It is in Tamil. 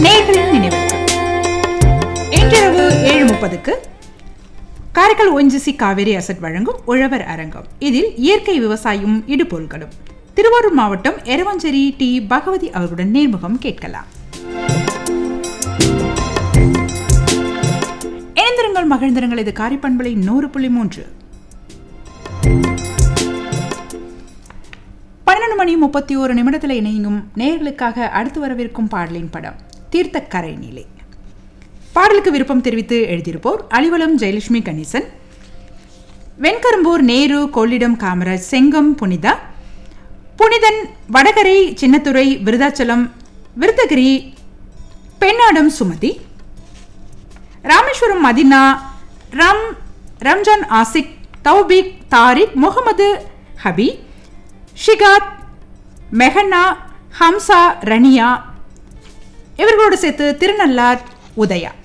நேயர்களின் நினைவுக்கு இன்றிரவு 7:30 காரைக்கால் ONGC காவேரி அசட் வழங்கும் உழவர் அரங்கம். இதில் இயற்கை விவசாயம் இடுபொருள்களும் திருவாரூர் மாவட்டம் எரவஞ்சேரி டி பகவதி அவர்களுடன் நேர்முகம் கேட்கலாம். இணைந்திருங்கள், மகிழ்ந்திருங்கள். இது காரைப்பண்பலை 100.3. 12:31 இணையும் நேயர்களுக்காக அடுத்து வரவிருக்கும் பாடலின் படம் தீர்த்தக்கரை நிலை. பாடலுக்கு விருப்பம் தெரிவித்து எழுதியிருப்போர் அலிவலம் ஜெயலட்சுமி கணேசன், வெண்கரும்பூர் நேரு, கொள்ளிடம் காமராஜ், செங்கம் புனிதா, புனிதன், வடகரை சின்னத்துறை, விருதாச்சலம், விருத்தகிரி, பெண்ணாடம் சுமதி, ராமேஸ்வரம் மதினா, ரம்ஜான் ஆசிக், தௌபிக், தாரிக், முகமது ஹபி, ஷிகாத், மெஹன்னா, ஹம்சா, ரனியா இவர்களோடு சேர்த்து திருநள்ளார் உதயா.